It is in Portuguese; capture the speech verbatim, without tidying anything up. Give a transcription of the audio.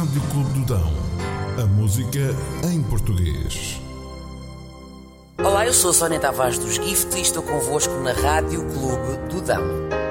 Rádio Clube do Dão. A música em português. Olá, eu sou a Sónia Tavares dos Gift e estou convosco na Rádio Clube do Dão.